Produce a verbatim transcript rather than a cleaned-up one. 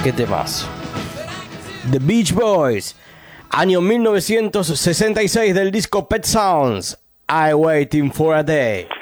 ¿Qué temazo? The Beach Boys, año mil novecientos sesenta y seis, del disco Pet Sounds, I Waiting for a Day.